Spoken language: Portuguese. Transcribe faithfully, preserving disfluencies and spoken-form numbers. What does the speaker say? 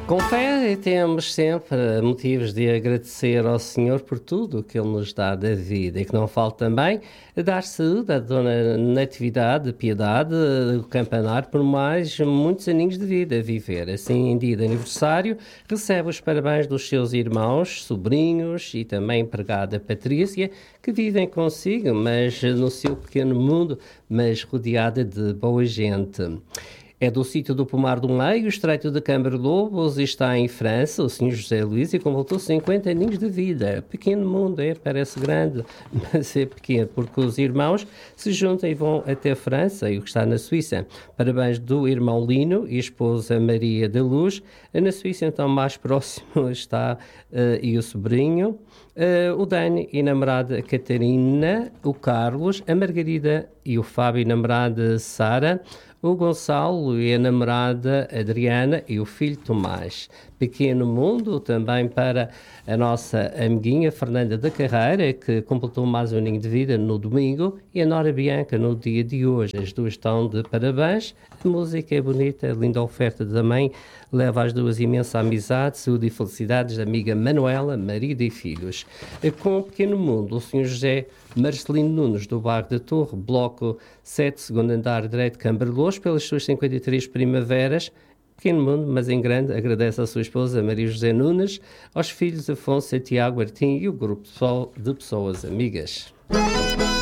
Com fé temos sempre motivos de agradecer ao Senhor por tudo que Ele nos dá da vida e que não falte também dar saúde à Dona Natividade, Piedade, o Campanar, por mais muitos aninhos de vida a viver. Assim, em dia de aniversário, recebe os parabéns dos seus irmãos, sobrinhos e também empregada Patrícia, que vivem consigo, mas no seu pequeno mundo, mas rodeada de boa gente. É do sítio do Pomar do Meio, estreito de Câmara Lobos, e está em França, o senhor José Luís, e completou cinquenta aninhos de vida. Pequeno mundo, é, parece grande, mas é pequeno, porque os irmãos se juntam e vão até a França, e o que está na Suíça. Parabéns do irmão Lino e esposa Maria da Luz. Na Suíça, então, mais próximo está uh, e o sobrinho, uh, o Dani e a namorada Catarina, o Carlos, a Margarida e o Fábio e a namorada Sara, o Gonçalo e a namorada Adriana e o filho Tomás. Pequeno mundo também para a nossa amiguinha Fernanda da Carreira, que completou mais um aninho de vida no domingo, e a Nora Bianca no dia de hoje. As duas estão de parabéns. A música é bonita, a linda oferta da mãe leva às duas imensa amizade, saúde e felicidades da amiga Manuela, marido e filhos. Com o Pequeno Mundo, o senhor José Marcelino Nunes, do bairro da Torre, bloco sete, segundo andar, direito de Cambarlos, pelas suas cinquenta e três primaveras. Pequeno mundo, mas em grande, agradece à sua esposa Maria José Nunes, aos filhos Afonso e Tiago Martim e o grupo de pessoas amigas.